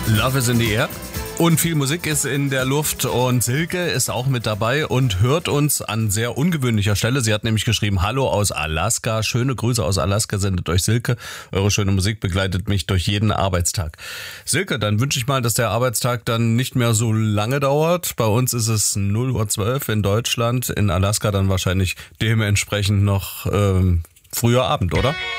Love is in the air. Und viel Musik ist in der Luft und Silke ist auch mit dabei und hört uns an sehr ungewöhnlicher Stelle. Sie hat nämlich geschrieben, hallo aus Alaska, schöne Grüße aus Alaska, sendet euch Silke. Eure schöne Musik begleitet mich durch jeden Arbeitstag. Silke, dann wünsche ich mal, dass der Arbeitstag dann nicht mehr so lange dauert. Bei uns ist es 0:12 Uhr in Deutschland, in Alaska dann wahrscheinlich dementsprechend noch früher Abend, oder?